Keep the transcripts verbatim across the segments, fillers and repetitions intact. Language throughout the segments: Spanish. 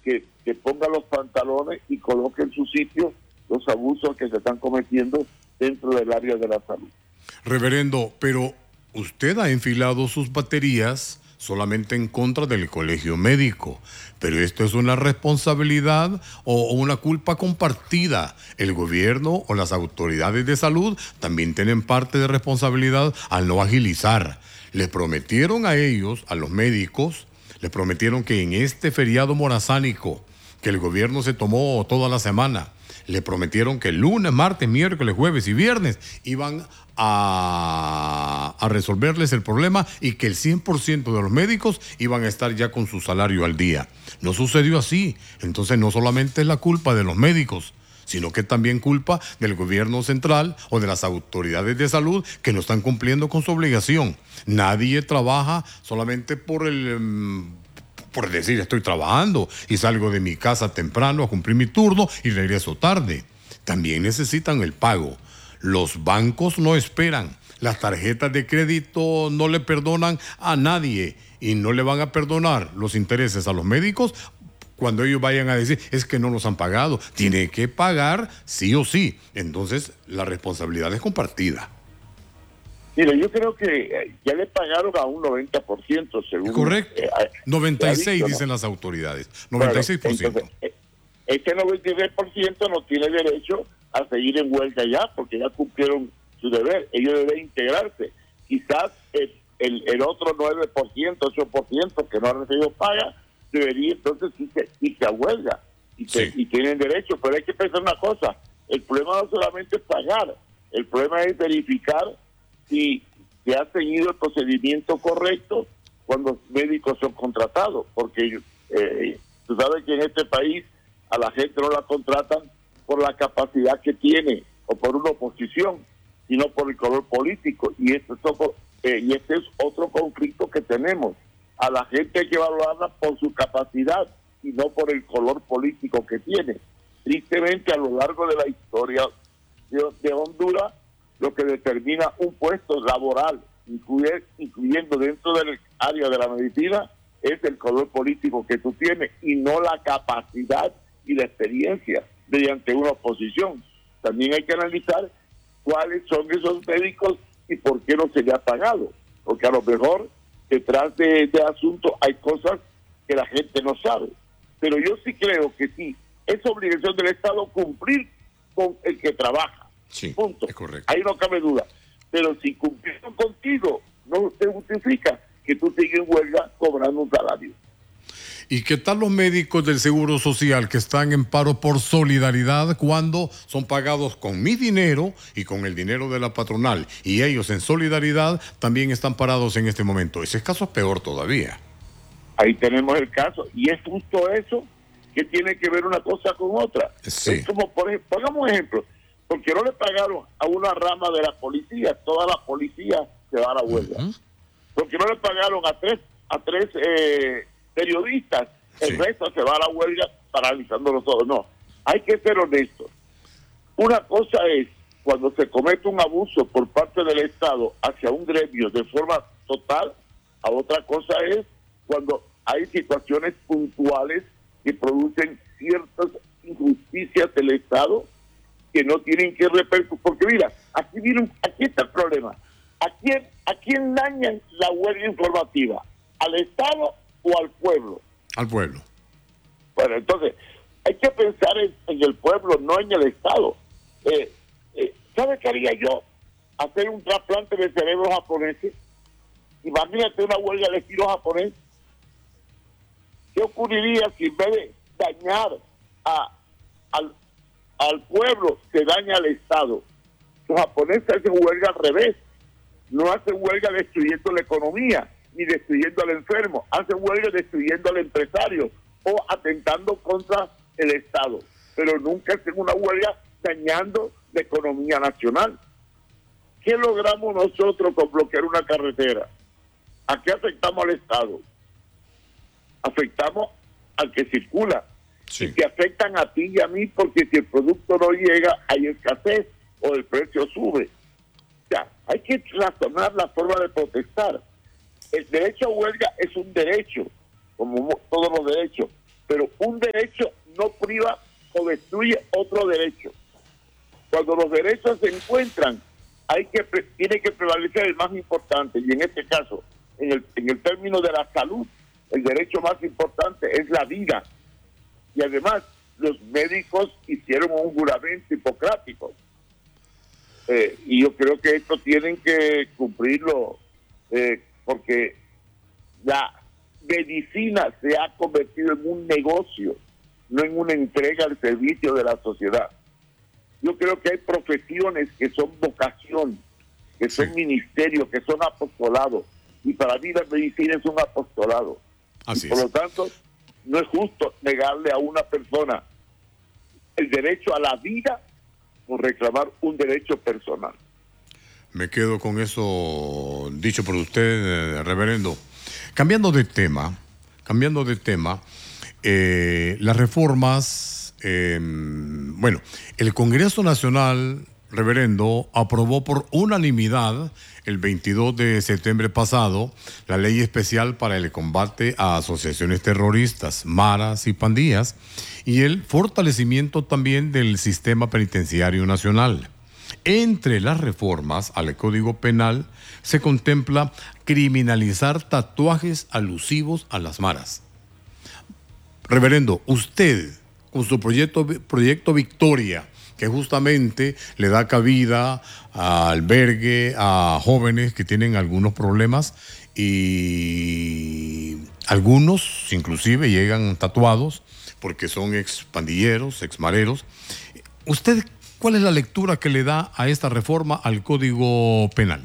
que, que ponga los pantalones y coloque en su sitio los abusos que se están cometiendo dentro del área de la salud. Reverendo, pero usted ha enfilado sus baterías solamente en contra del colegio médico, pero esto es una responsabilidad o una culpa compartida. El gobierno o las autoridades de salud también tienen parte de responsabilidad al no agilizar. Les prometieron a ellos, a los médicos, les prometieron que en este feriado morazánico, que el gobierno se tomó toda la semana, le prometieron que el lunes, martes, miércoles, jueves y viernes iban a, a resolverles el problema y que el cien por ciento de los médicos iban a estar ya con su salario al día. No sucedió así. Entonces no solamente es la culpa de los médicos, sino que también culpa del gobierno central o de las autoridades de salud que no están cumpliendo con su obligación. Nadie trabaja solamente por el... Um, por decir estoy trabajando y salgo de mi casa temprano a cumplir mi turno y regreso tarde. También necesitan el pago. Los bancos no esperan. Las tarjetas de crédito no le perdonan a nadie y no le van a perdonar los intereses a los médicos cuando ellos vayan a decir es que no nos han pagado. Tiene que pagar sí o sí. Entonces la responsabilidad es compartida. Mire, yo creo que ya le pagaron a un noventa por ciento según... Es correcto. Eh, noventa y seis dicho, dicen ¿no? las autoridades. noventa y seis por ciento. Bueno, entonces, este noventa y seis por ciento no tiene derecho a seguir en huelga ya, porque ya cumplieron su deber. Ellos deben integrarse. Quizás el, el, el otro nueve por ciento, ocho por ciento que no ha recibido paga, debería entonces irse, irse a huelga. Y, Sí. te, y tienen derecho. Pero hay que pensar una cosa. El problema no solamente es pagar. El problema es verificar si se ha seguido el procedimiento correcto cuando los médicos son contratados, porque eh, tú sabes que en este país a la gente no la contratan por la capacidad que tiene o por una oposición, sino por el color político, y este es otro, eh, y este es otro conflicto que tenemos. A la gente hay que evaluarla por su capacidad y no por el color político que tiene. Tristemente, a lo largo de la historia de, de Honduras, lo que determina un puesto laboral, incluye, incluyendo dentro del área de la medicina, es el color político que tú tienes y no la capacidad y la experiencia mediante una oposición. También hay que analizar cuáles son esos médicos y por qué no se le ha pagado, porque a lo mejor detrás de este asunto hay cosas que la gente no sabe. Pero yo sí creo que sí, es obligación del Estado cumplir con el que trabaja. Sí, punto. es correcto. Ahí no cabe duda. Pero si cumplieron contigo, no se justifica que tú sigues en huelga cobrando un salario. ¿Y qué tal los médicos del Seguro Social que están en paro por solidaridad cuando son pagados con mi dinero y con el dinero de la patronal? Y ellos en solidaridad también están parados en este momento. Ese caso es peor todavía. Ahí tenemos el caso. Y es justo eso que tiene que ver una cosa con otra. Sí. Es como, por ejemplo, pongamos un ejemplo. Porque no le pagaron a una rama de la policía, toda la policía se va a la huelga. Uh-huh. Porque no le pagaron a tres a tres eh, periodistas, el sí. resto se va a la huelga paralizándolo todo. No, hay que ser honestos. Una cosa es cuando se comete un abuso por parte del Estado hacia un gremio de forma total, a otra cosa es cuando hay situaciones puntuales que producen ciertas injusticias del Estado que no tienen que repercutir, porque mira, aquí viene, aquí está el problema. ¿A quién, ¿A quién dañan la huelga informativa? ¿Al Estado o al pueblo? Al pueblo. Bueno, entonces, hay que pensar en, en el pueblo, no en el Estado. Eh, eh, ¿Sabe qué haría yo? Hacer un trasplante de cerebro japoneses. Imagínate una huelga de estilo japonés. ¿Qué ocurriría si en vez de dañar a, al al pueblo se daña al Estado? Los japoneses hacen huelga al revés. No hacen huelga destruyendo la economía ni destruyendo al enfermo. Hacen huelga destruyendo al empresario o atentando contra el Estado. Pero nunca hacen una huelga dañando la economía nacional. ¿Qué logramos nosotros con bloquear una carretera? ¿A qué afectamos al Estado? Afectamos al que circula. Sí. Y te afectan a ti y a mí porque si el producto no llega hay escasez o el precio sube. O sea, hay que razonar la forma de protestar. El derecho a huelga es un derecho, como todos los derechos, pero un derecho no priva o destruye otro derecho. Cuando los derechos se encuentran, hay que tiene que prevalecer el más importante, y en este caso, en el, en el término de la salud, el derecho más importante es la vida. Y además, los médicos hicieron un juramento hipocrático. Eh, y yo creo que esto tienen que cumplirlo, eh, porque la medicina se ha convertido en un negocio, no en una entrega al servicio de la sociedad. Yo creo que hay profesiones que son vocación, que son sí. ministerios, que son apostolados, y para mí la medicina es un apostolado. Así y por es. lo tanto, no es justo negarle a una persona el derecho a la vida por reclamar un derecho personal. Me quedo con eso dicho por usted, eh, reverendo. Cambiando de tema, cambiando de tema, eh, las reformas, eh, bueno, el Congreso Nacional, reverendo, aprobó por unanimidad el veintidós de septiembre pasado la ley especial para el combate a asociaciones terroristas, maras y pandillas, y el fortalecimiento también del sistema penitenciario nacional. Entre las reformas al Código Penal se contempla criminalizar tatuajes alusivos a las maras. Reverendo, usted, con su proyecto, proyecto Victoria, que justamente le da cabida a albergue a jóvenes que tienen algunos problemas y algunos inclusive llegan tatuados porque son ex pandilleros, ex mareros. ¿Usted cuál es la lectura que le da a esta reforma al Código Penal?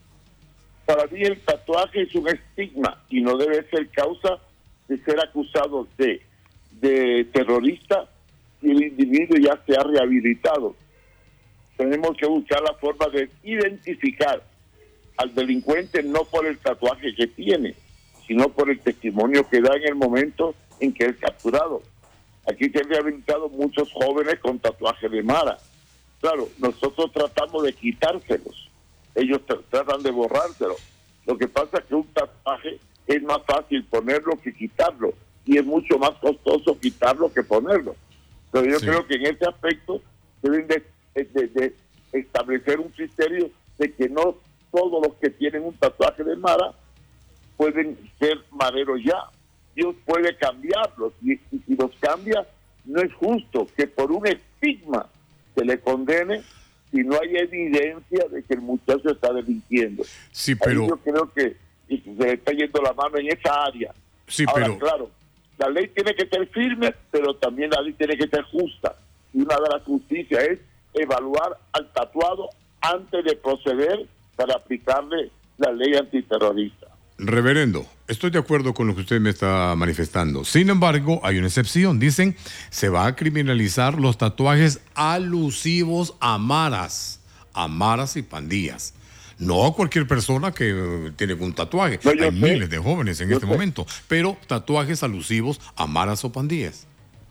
Para mí el tatuaje es un estigma y no debe ser causa de ser acusado de, de terrorista y el individuo ya se ha rehabilitado. Tenemos que buscar la forma de identificar al delincuente no por el tatuaje que tiene, sino por el testimonio que da en el momento en que es capturado. Aquí se han rehabilitado muchos jóvenes con tatuajes de mara. Claro, nosotros tratamos de quitárselos, ellos tr- tratan de borrárselo. Lo que pasa es que un tatuaje es más fácil ponerlo que quitarlo, y es mucho más costoso quitarlo que ponerlo. Pero yo sí. creo que en ese aspecto deben de, de, de establecer un criterio de que no todos los que tienen un tatuaje de mara pueden ser mareros ya. Dios puede cambiarlos, y, y si los cambia, no es justo que por un estigma se le condene si no hay evidencia de que el muchacho está delinquiendo. Sí, pero Ahí yo creo que y se le está yendo la mano en esa área. Sí, Ahora, pero claro, la ley tiene que ser firme, pero también la ley tiene que ser justa. Y una de las justicias es evaluar al tatuado antes de proceder para aplicarle la ley antiterrorista. Reverendo, estoy de acuerdo con lo que usted me está manifestando. Sin embargo, hay una excepción. Dicen, se va a criminalizar los tatuajes alusivos a maras, a maras y pandillas. No a cualquier persona que uh, tiene un tatuaje. No, hay sé. miles de jóvenes en yo este sé. momento, pero tatuajes alusivos a maras o pandillas.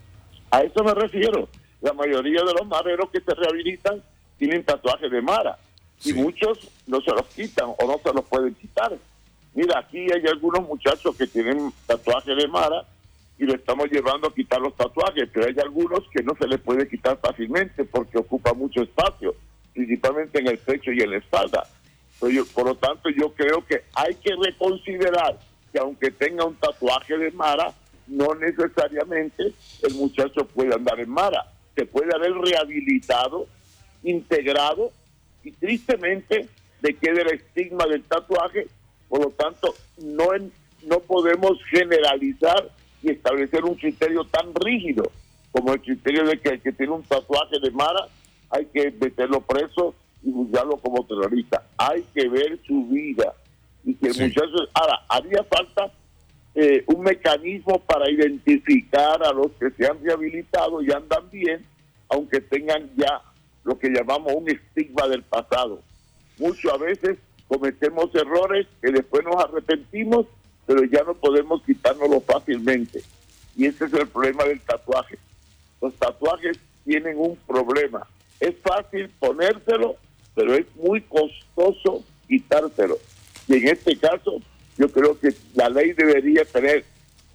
A eso me refiero. La mayoría de los mareros que se rehabilitan tienen tatuajes de mara. Sí. Y muchos no se los quitan o no se los pueden quitar. Mira, aquí hay algunos muchachos que tienen tatuajes de mara y le estamos llevando a quitar los tatuajes, pero hay algunos que no se les puede quitar fácilmente porque ocupa mucho espacio, principalmente en el pecho y en la espalda. Pero yo, por lo tanto, yo creo que hay que reconsiderar que aunque tenga un tatuaje de mara, no necesariamente el muchacho puede andar en mara. Se puede haber rehabilitado, integrado, y tristemente le queda el estigma del tatuaje. Por lo tanto, no, en, no podemos generalizar y establecer un criterio tan rígido como el criterio de que el que tiene un tatuaje de mara hay que meterlo preso y juzgarlo como terrorista. Hay que ver su vida. Y que el Sí. muchacho... Ahora, haría falta eh, un mecanismo para identificar a los que se han rehabilitado y andan bien, aunque tengan ya lo que llamamos un estigma del pasado. Muchas a veces cometemos errores que después nos arrepentimos, pero ya no podemos quitárnoslo fácilmente. Y ese es el problema del tatuaje. Los tatuajes tienen un problema. Es fácil ponérselo, pero es muy costoso quitárselo. Y en este caso, yo creo que la ley debería tener un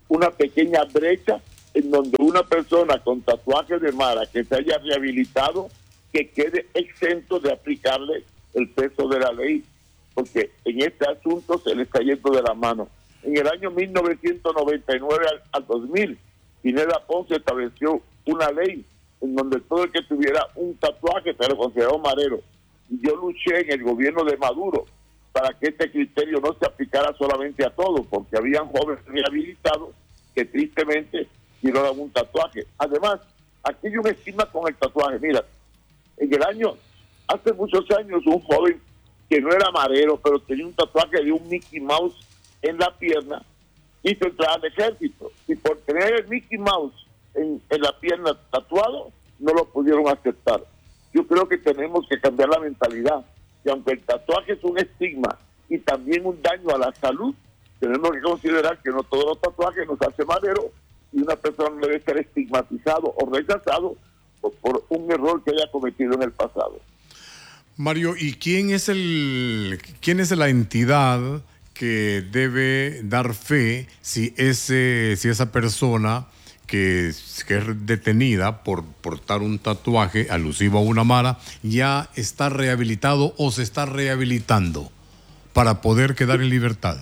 una pequeña brecha en donde una persona con tatuajes de mara que se haya rehabilitado, que quede exento de aplicarle el peso de la ley, porque en este asunto se le está yendo de la mano. En el año mil novecientos noventa y nueve al, al dos mil, Pineda Ponce estableció una ley en donde todo el que tuviera un tatuaje se lo consideró marero. Y yo luché en el gobierno de Maduro para que este criterio no se aplicara solamente a todos, porque habían jóvenes rehabilitados que tristemente tiraron un tatuaje. Además, aquí hay un estigma con el tatuaje. Mira, en el año, hace muchos años, un joven que no era marero, pero tenía un tatuaje de un Mickey Mouse en la pierna, hizo entrar al ejército. Y por tener el Mickey Mouse en, en la pierna tatuado, no lo pudieron aceptar. Yo creo que tenemos que cambiar la mentalidad, que aunque el tatuaje es un estigma y también un daño a la salud, tenemos que considerar que no todos los tatuajes nos hacen marero y una persona no debe ser estigmatizado o rechazado por, por un error que haya cometido en el pasado. Mario, ¿y quién es el quién es la entidad que debe dar fe si ese si esa persona que, que es detenida por portar un tatuaje alusivo a una mara ya está rehabilitado o se está rehabilitando para poder quedar en libertad?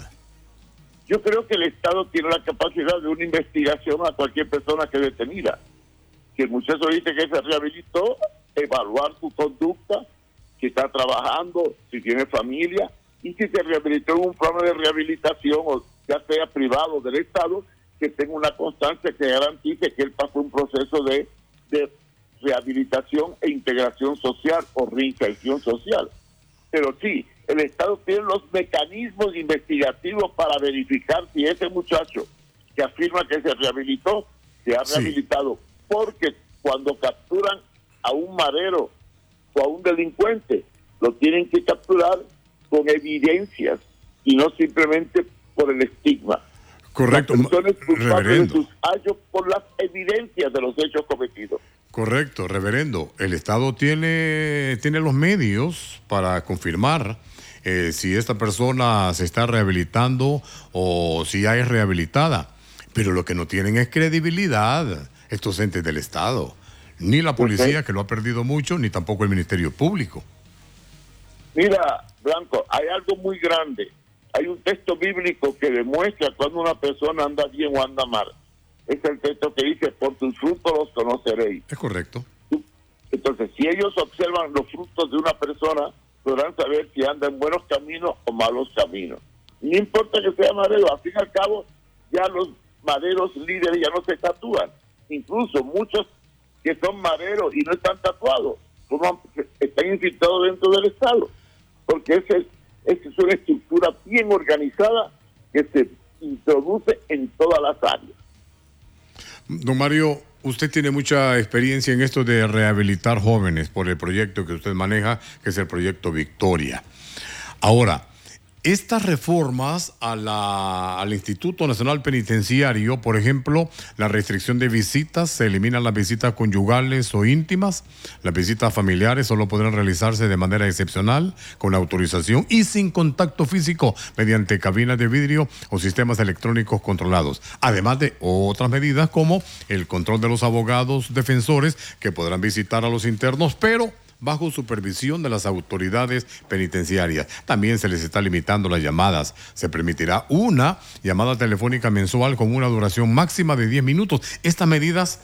Yo creo que el Estado tiene la capacidad de una investigación a cualquier persona que es detenida. Si el muchacho dice que se rehabilitó, evaluar su conducta, si está trabajando, si tiene familia, y si se rehabilitó en un programa de rehabilitación, o ya sea privado o del Estado, que tenga una constancia que garantice que él pasó un proceso de, de rehabilitación e integración social o reinserción social. Pero sí, el Estado tiene los mecanismos investigativos para verificar si ese muchacho que afirma que se rehabilitó, se ha rehabilitado, sí. Porque cuando capturan a un marero o a un delincuente, lo tienen que capturar con evidencias y no simplemente por el estigma. Correcto, Las personas culpables reverendo. de sus hechos por las evidencias de los hechos cometidos. Correcto, reverendo. El Estado tiene, tiene los medios para confirmar eh, si esta persona se está rehabilitando o si ya es rehabilitada. Pero lo que no tienen es credibilidad estos entes del Estado. Ni la policía, que lo ha perdido mucho, ni tampoco el Ministerio Público. Mira, Blanco, hay algo muy grande. Hay un texto bíblico que demuestra cuando una persona anda bien o anda mal. Es el texto que dice, por tus frutos los conoceréis. Es correcto. Entonces, si ellos observan los frutos de una persona, podrán saber si anda en buenos caminos o malos caminos. No importa que sea marero, al fin y al cabo, ya los maderos líderes ya no se tatúan. Incluso muchos que son maderos y no están tatuados, como están infiltrados dentro del Estado, porque esa es, esa es una estructura bien organizada que se introduce en todas las áreas. Don Mario, usted tiene mucha experiencia en esto de rehabilitar jóvenes por el proyecto que usted maneja, que es el proyecto Victoria. Ahora, estas reformas a la, al Instituto Nacional Penitenciario, por ejemplo, la restricción de visitas, se eliminan las visitas conyugales o íntimas, las visitas familiares solo podrán realizarse de manera excepcional, con autorización y sin contacto físico, mediante cabinas de vidrio o sistemas electrónicos controlados, además de otras medidas como el control de los abogados defensores que podrán visitar a los internos, pero bajo supervisión de las autoridades penitenciarias. También se les está limitando las llamadas. Se permitirá una llamada telefónica mensual con una duración máxima de diez minutos. ¿Estas medidas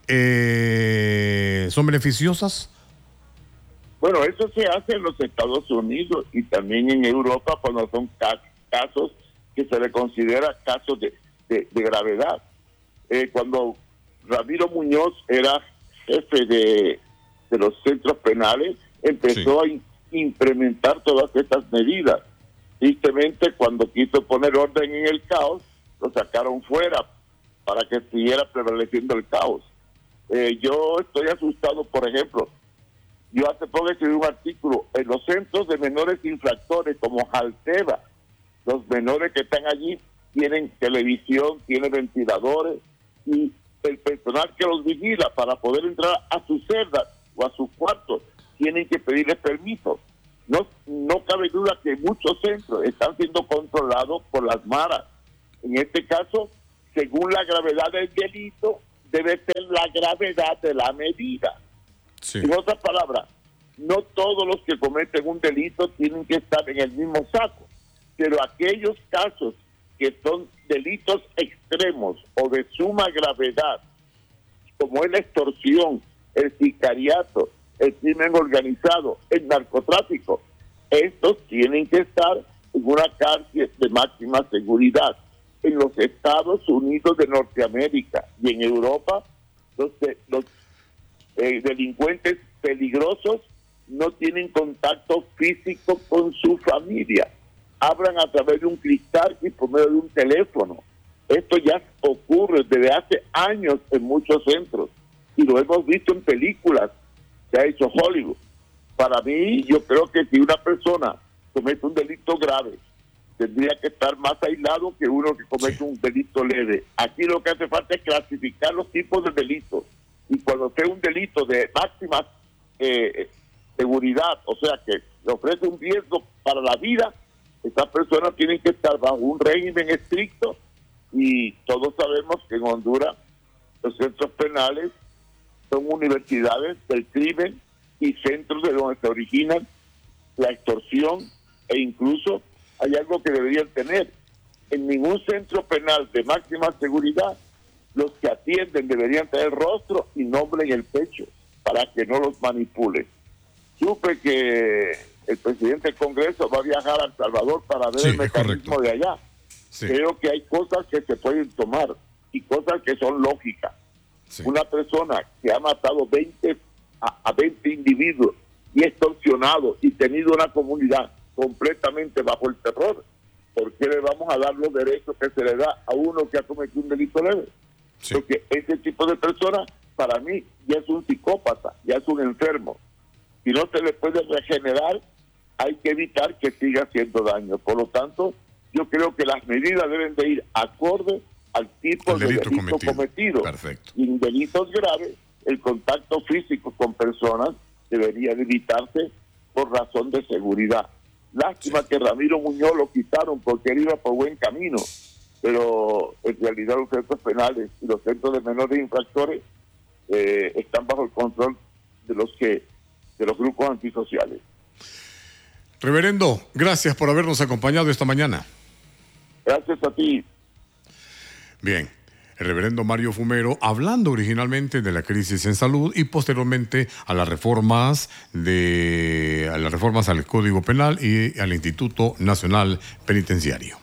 eh, son beneficiosas? Bueno, eso se hace en los Estados Unidos y también en Europa cuando son ca- casos que se le considera casos de, de, de gravedad. Eh, cuando Ramiro Muñoz era jefe de de los centros penales, empezó sí. a implementar todas estas medidas. Tristemente, cuando quiso poner orden en el caos, lo sacaron fuera para que siguiera prevaleciendo el caos. Eh, yo estoy asustado, por ejemplo, yo hace poco escribí un artículo, en los centros de menores infractores como Jalteba, los menores que están allí tienen televisión, tienen ventiladores, y el personal que los vigila para poder entrar a sus celdas o a sus cuartos, tienen que pedirle permiso. No, no cabe duda que muchos centros están siendo controlados por las maras. En este caso, según la gravedad del delito, debe ser la gravedad de la medida. Sí. En otras palabras, no todos los que cometen un delito tienen que estar en el mismo saco, pero aquellos casos que son delitos extremos o de suma gravedad, como es la extorsión, el sicariato, el crimen organizado, el narcotráfico, estos tienen que estar en una cárcel de máxima seguridad. En los Estados Unidos de Norteamérica y en Europa, los, los eh, delincuentes peligrosos no tienen contacto físico con su familia. Hablan a través de un cristal y por medio de un teléfono. Esto ya ocurre desde hace años en muchos centros y lo hemos visto en películas que ha hecho Hollywood. Para mí, yo creo que si una persona comete un delito grave, tendría que estar más aislado que uno que comete sí. un delito leve. Aquí lo que hace falta es clasificar los tipos de delitos. Y cuando sea un delito de máxima eh, seguridad, o sea que le ofrece un riesgo para la vida, estas personas tienen que estar bajo un régimen estricto. Y todos sabemos que en Honduras los centros penales son universidades del crimen y centros de donde se originan la extorsión, e incluso hay algo que deberían tener. En ningún centro penal de máxima seguridad los que atienden deberían tener rostro y nombre en el pecho para que no los manipulen. Supe que el presidente del Congreso va a viajar a El Salvador para ver sí, el mecanismo de allá. Sí. Creo que hay cosas que se pueden tomar y cosas que son lógicas. Sí. Una persona que ha matado veinte a veinte individuos y extorsionado y tenido una comunidad completamente bajo el terror, ¿por qué le vamos a dar los derechos que se le da a uno que ha cometido un delito leve? Sí. Porque ese tipo de persona, para mí, ya es un psicópata, ya es un enfermo. Si no se le puede regenerar, hay que evitar que siga haciendo daño. Por lo tanto, yo creo que las medidas deben de ir acorde al tipo de delito, delito cometido. cometido. Perfecto. Y en delitos graves, el contacto físico con personas debería evitarse por razón de seguridad. Lástima sí. que Ramiro Muñoz lo quitaron porque él iba por buen camino, pero en realidad los centros penales y los centros de menores infractores eh, están bajo el control de los que de los grupos antisociales. Reverendo, gracias por habernos acompañado esta mañana. Gracias a ti. Bien, el reverendo Mario Fumero, hablando originalmente de la crisis en salud y posteriormente a las reformas de a las reformas al Código Penal y al Instituto Nacional Penitenciario.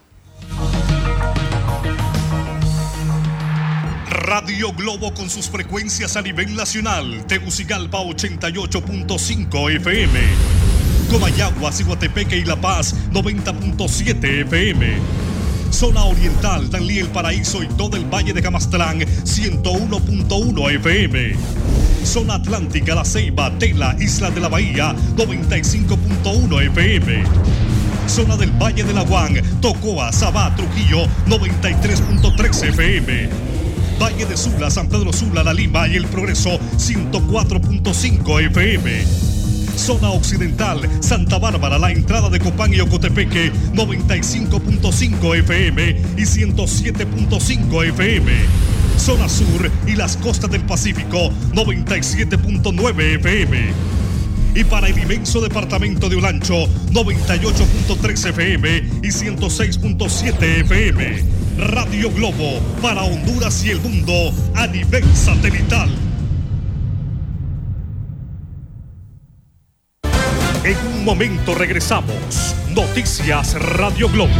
Radio Globo con sus frecuencias a nivel nacional. Tegucigalpa ochenta y ocho punto cinco F M. Comayagua, Ciguatepeque y La Paz noventa punto siete F M. Zona Oriental, Danlí, El Paraíso y todo el Valle de Camastlán, ciento uno punto uno F M. Zona Atlántica, La Ceiba, Tela, Isla de la Bahía, noventa y cinco punto uno F M. Zona del Valle de Laguán, Tocoa, Sabá, Trujillo, noventa y tres punto tres F M. Valle de Sula, San Pedro Sula, La Lima y El Progreso, ciento cuatro punto cinco F M. Zona Occidental, Santa Bárbara, la entrada de Copán y Ocotepeque, noventa y cinco punto cinco F M y ciento siete punto cinco F M. Zona Sur y las costas del Pacífico, noventa y siete punto nueve F M. Y para el inmenso departamento de Olancho, noventa y ocho punto tres F M y ciento seis punto siete F M. Radio Globo, para Honduras y el mundo, a nivel satelital. En un momento regresamos. Noticias Radio Globo.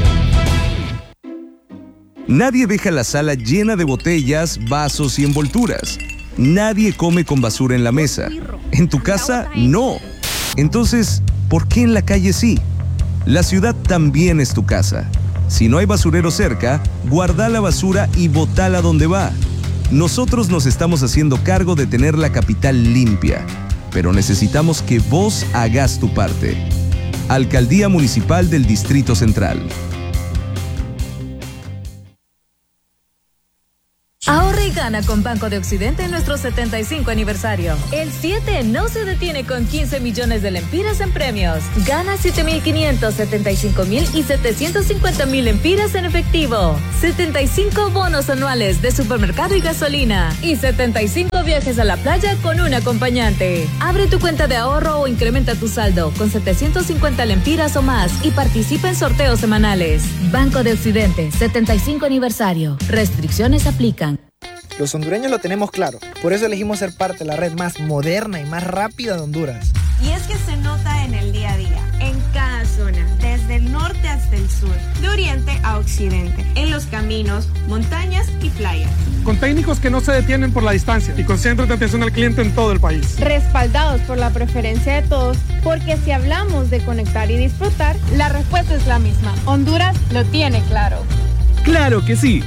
Nadie deja la sala llena de botellas, vasos y envolturas. Nadie come con basura en la mesa. En tu casa, no. Entonces, ¿por qué en la calle sí? La ciudad también es tu casa. Si no hay basurero cerca, guarda la basura y botala donde va. Nosotros nos estamos haciendo cargo de tener la capital limpia, pero necesitamos que vos hagas tu parte. Alcaldía Municipal del Distrito Central. Ahorra y gana Gana con Banco de Occidente en nuestro setenta y cinco aniversario. El siete no se detiene con quince millones de lempiras en premios. Gana siete mil quinientos, setenta y cinco mil y setecientos cincuenta mil lempiras en efectivo. setenta y cinco bonos anuales de supermercado y gasolina. Y setenta y cinco viajes a la playa con un acompañante. Abre tu cuenta de ahorro o incrementa tu saldo con setecientos cincuenta lempiras o más y participa en sorteos semanales. Banco de Occidente, setenta y cinco aniversario. Restricciones aplican. Los hondureños lo tenemos claro. Por eso elegimos ser parte de la red más moderna y más rápida de Honduras. Y es que se nota en el día a día, en cada zona, desde el norte hasta el sur, de oriente a occidente, en los caminos, montañas y playas. Con técnicos que no se detienen por la distancia y con centros de atención al cliente en todo el país. Respaldados por la preferencia de todos, porque si hablamos de conectar y disfrutar, la respuesta es la misma. Honduras lo tiene claro. ¡Claro que sí!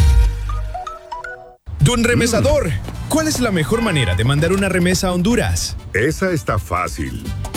Don Remesador, ¿cuál es la mejor manera de mandar una remesa a Honduras? Esa está fácil.